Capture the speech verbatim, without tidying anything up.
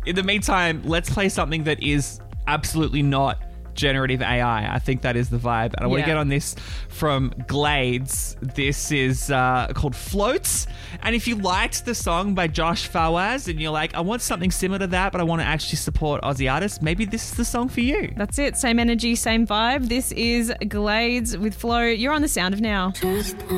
In the meantime, let's play something that is absolutely not generative A I. I think that is the vibe. And I want Yeah. to get on this from Glades. This is uh, called Floats. And if you liked the song by Josh Fawaz and you're like, I want something similar to that, but I want to actually support Aussie artists, maybe this is the song for you. That's it. Same energy, same vibe. This is Glades with Flow. You're on the Sound of Now. Just